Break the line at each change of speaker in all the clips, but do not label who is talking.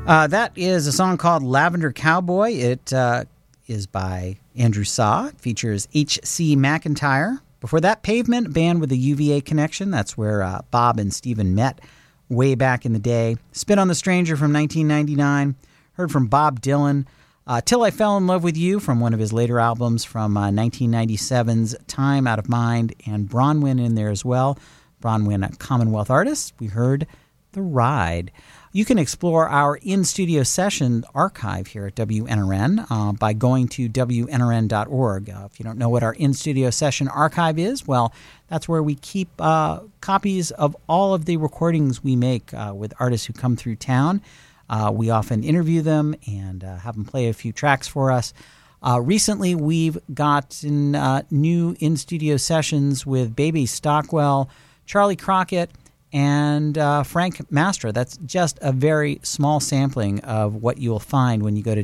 That is a song called Lavender Cowboy. It is by Andrew Saw. It features H.C. McIntyre. Before that, Pavement, a band with a UVA connection. That's where Bob and Stephen met way back in the day. Spit on the Stranger from 1999. Heard from Bob Dylan. Till I Fell in Love with You from one of his later albums from 1997's Time Out of Mind. And Bronwyn in there as well. Bronwyn, a Commonwealth artist. We heard The Ride. You can explore our in-studio session archive here at WNRN by going to WNRN.org. If you don't know what our in-studio session archive is, well, that's where we keep copies of all of the recordings we make with artists who come through town. We often interview them and have them play a few tracks for us. Recently, we've gotten new in-studio sessions with Baby Stockwell, Charlie Crockett, and Frank Mastra. That's just a very small sampling of what you'll find when you go to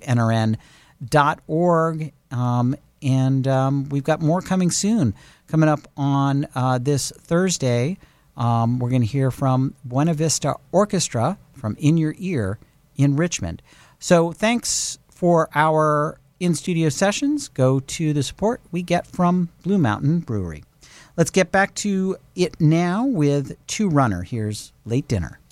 WNRN.org. And we've got more coming soon. Coming up on this Thursday, we're going to hear from Buena Vista Orchestra from In Your Ear in Richmond. So thanks for our in-studio sessions. Go to the support we get from Blue Mountain Brewery. Let's get back to it now with Two Runner. Here's Late Dinner.